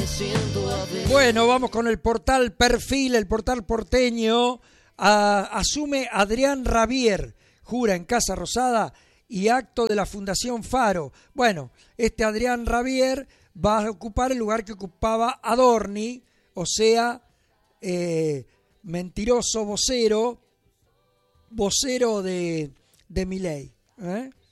Bueno, vamos con el portal Perfil, el portal porteño. Asume Adrián Rabier, jura en Casa Rosada y acto de la Fundación Faro. Bueno, este Adrián Rabier va a ocupar el lugar que ocupaba Adorni, o sea, mentiroso vocero de Milei.